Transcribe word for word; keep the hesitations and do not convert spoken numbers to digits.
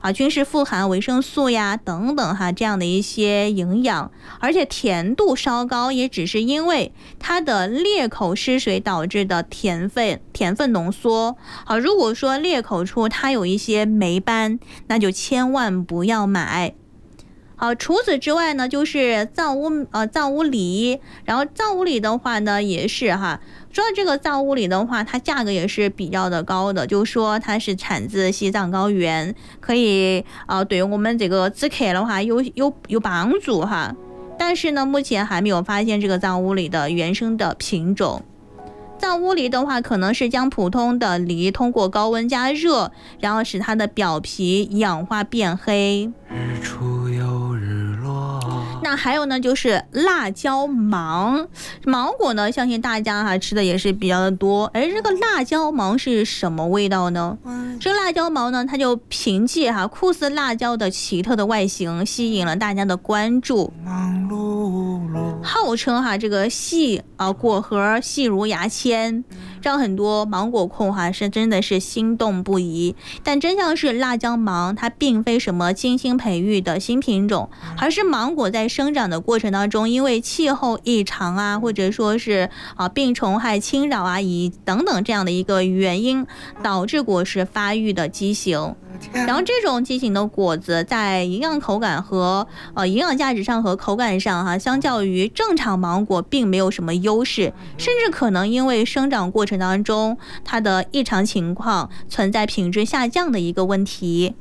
啊，均是富含维生素呀等等哈这样的一些营养，而且甜度稍高，也只是因为它的裂口失水导致的甜分甜分浓缩。好，如果说裂口处它有一些霉斑，那就千万不要买。好，除此之外呢，就是藏乌呃藏乌梨，然后藏乌梨的话呢，也是哈，说到这个藏乌梨的话，它价格也是比较的高的，就说它是产自西藏高原，可以呃对我们这个止咳的话有有有帮助哈。但是呢，目前还没有发现这个藏乌梨的原生的品种。藏乌梨的话，可能是将普通的梨通过高温加热，然后使它的表皮氧化变黑。 日出又日落。 那还有呢，就是辣椒芒，芒果呢，相信大家哈吃的也是比较的多。而这个辣椒芒是什么味道呢？这个辣椒芒呢，它就凭借哈酷似辣椒的奇特的外形，吸引了大家的关注。 忙碌碌， 号称哈这个细啊果核细如牙签，让很多芒果控哈是真的是心动不已。但真相是，辣椒芒它并非什么精心培育的新品种，而是芒果在生长的过程当中，因为气候异常啊，或者说是啊病虫害侵扰啊，以等等这样的一个原因，导致果实发育的畸形。然后这种畸形的果子在营养口感和呃营养价值上和口感上哈，相较于正常芒果并没有什么优势，甚至可能因为生长过程当中它的异常情况存在品质下降的一个问题。